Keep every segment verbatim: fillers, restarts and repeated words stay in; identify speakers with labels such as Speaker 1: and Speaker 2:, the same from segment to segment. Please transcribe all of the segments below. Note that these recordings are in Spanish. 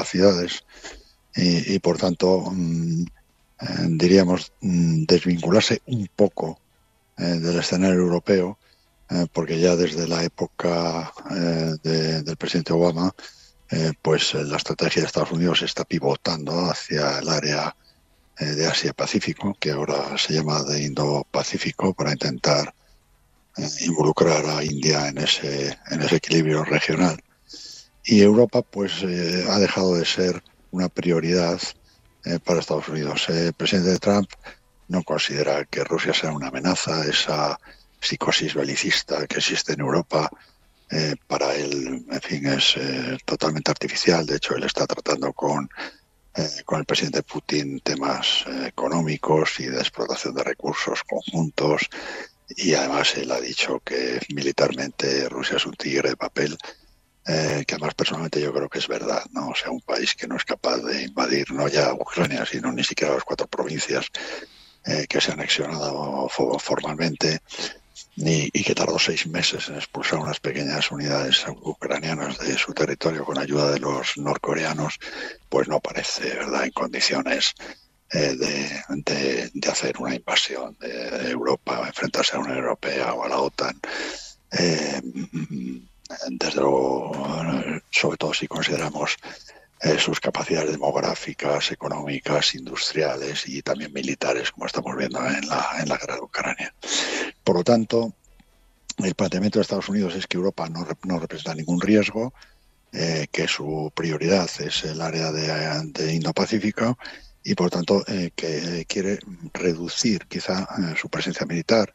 Speaker 1: capacidades y, y por tanto, mmm, eh, diríamos, mmm, desvincularse un poco eh, del escenario europeo, eh, porque ya desde la época eh, de, del presidente Obama, eh, pues la estrategia de Estados Unidos está pivotando hacia el área eh, de Asia-Pacífico, que ahora se llama de Indo-Pacífico, para intentar eh, involucrar a India en ese, en ese equilibrio regional. Y Europa pues eh, ha dejado de ser una prioridad eh, para Estados Unidos. El presidente Trump no considera que Rusia sea una amenaza. Esa psicosis belicista que existe en Europa, eh, para él, en fin, es eh, totalmente artificial. De hecho, él está tratando con, eh, con el presidente Putin temas eh, económicos y de explotación de recursos conjuntos. Y además él ha dicho que militarmente Rusia es un tigre de papel. Eh, que además personalmente yo creo que es verdad, ¿no? O sea, un país que no es capaz de invadir no ya Ucrania, sino ni siquiera las cuatro provincias eh, que se han anexionado formalmente, ni, y que tardó seis meses en expulsar unas pequeñas unidades ucranianas de su territorio con ayuda de los norcoreanos, pues no parece, ¿verdad?, en condiciones eh, de, de, de hacer una invasión de Europa, enfrentarse a la Unión Europea o a la OTAN. Eh, Desde luego, sobre todo si consideramos eh, sus capacidades demográficas, económicas, industriales y también militares, como estamos viendo en la, en la guerra de Ucrania. Por lo tanto, el planteamiento de Estados Unidos es que Europa no, no representa ningún riesgo, eh, que su prioridad es el área de, de Indo-Pacífico y, por tanto, eh, que quiere reducir quizá eh, su presencia militar,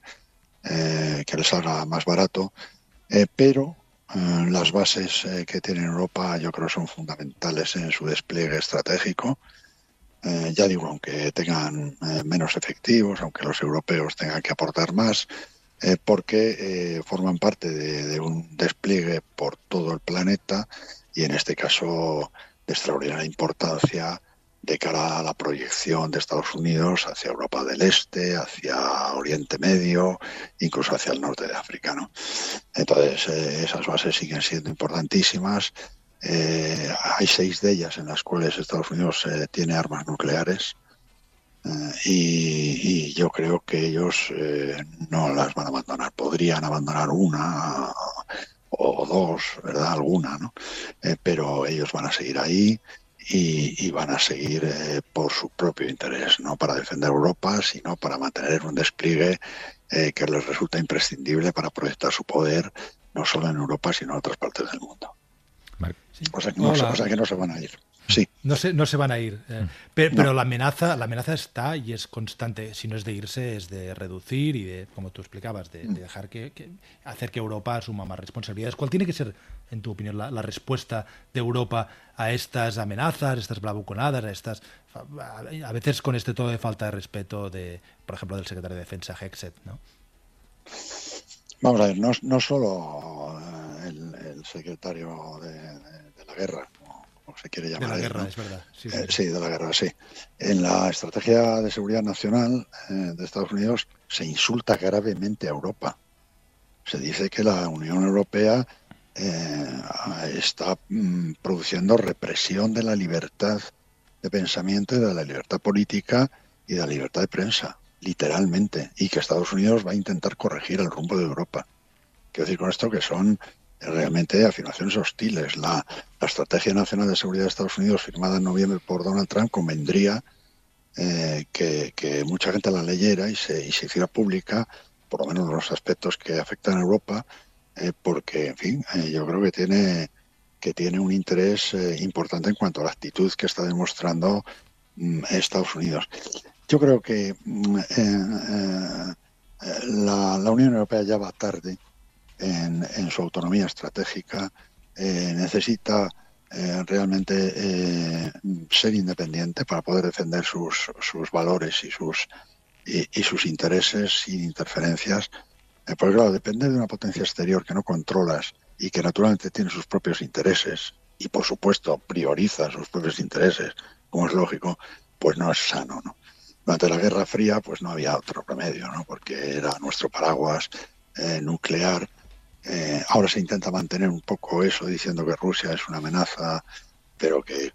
Speaker 1: eh, que les salga más barato, eh, pero Uh, las bases eh, que tiene Europa yo creo son fundamentales en su despliegue estratégico. Eh, ya digo, aunque tengan eh, menos efectivos, aunque los europeos tengan que aportar más, eh, porque eh, forman parte de, de un despliegue por todo el planeta y en este caso de extraordinaria importancia de cara a la proyección de Estados Unidos hacia Europa del Este, hacia Oriente Medio, incluso hacia el norte de África, ¿no? Entonces, eh, esas bases siguen siendo importantísimas. Eh, hay seis de ellas en las cuales Estados Unidos eh, tiene armas nucleares eh, y, y yo creo que ellos eh, no las van a abandonar. Podrían abandonar una o dos, ¿verdad? Alguna, ¿no? Eh, pero ellos van a seguir ahí. Y, y van a seguir eh, por su propio interés, no para defender Europa, sino para mantener un despliegue eh, que les resulta imprescindible para proyectar su poder, no solo en Europa, sino en otras partes del mundo.
Speaker 2: Vale. Sí.
Speaker 1: O sea, que no, o sea que no se van a ir. Sí.
Speaker 3: No se, no se van a ir. Eh, pero, pero no. la amenaza, la amenaza está y es constante. Si no es de irse, es de reducir y de, como tú explicabas, de, de dejar que, que hacer que Europa asuma más responsabilidades. ¿Cuál tiene que ser, en tu opinión, la, la respuesta de Europa a estas amenazas, estas bravuconadas, a estas a veces con este tono de falta de respeto de, por ejemplo, del secretario de Defensa Hexet, ¿no?
Speaker 1: Vamos a ver, no, no solo el, el secretario de, de, de la guerra, como se quiere llamar.
Speaker 3: De la guerra,
Speaker 1: él, ¿no?
Speaker 3: Es verdad. Sí,
Speaker 1: eh, sí, de la guerra, sí. En la estrategia de seguridad nacional eh, de Estados Unidos se insulta gravemente a Europa. Se dice que la Unión Europea eh, está mm, produciendo represión de la libertad de pensamiento y de la libertad política y de la libertad de prensa, literalmente, y que Estados Unidos va a intentar corregir el rumbo de Europa. Quiero decir con esto que son realmente afirmaciones hostiles. La, la Estrategia Nacional de Seguridad de Estados Unidos, firmada en noviembre por Donald Trump, convendría eh, que, que mucha gente la leyera y se, y se hiciera pública, por lo menos los aspectos que afectan a Europa, eh, porque, en fin, eh, yo creo que tiene, que tiene un interés eh, importante en cuanto a la actitud que está demostrando mm, Estados Unidos. Yo creo que mm, eh, eh, la, la Unión Europea ya va tarde En, en su autonomía estratégica, eh, necesita eh, realmente eh, ser independiente para poder defender sus, sus valores y sus, y, y sus intereses sin interferencias. Eh, porque claro, depender de una potencia exterior que no controlas y que naturalmente tiene sus propios intereses y por supuesto prioriza sus propios intereses, como es lógico, pues no es sano, ¿no? Durante la Guerra Fría pues no había otro remedio, ¿no? Porque era nuestro paraguas eh, nuclear. Eh, ahora se intenta mantener un poco eso, diciendo que Rusia es una amenaza, pero que